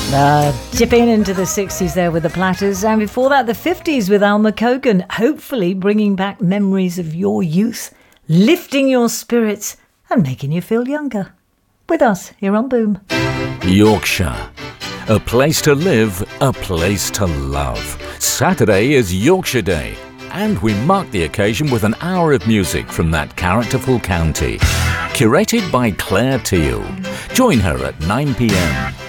Dipping into the 60s there with the Platters, and before that the 50s with Alma Cogan, hopefully bringing back memories of your youth, lifting your spirits and making you feel younger. With us here on Boom. Yorkshire. A place to live, a place to love. Saturday is Yorkshire Day, and we mark the occasion with an hour of music from that characterful county. Curated by Claire Teal. Join her at 9 p.m.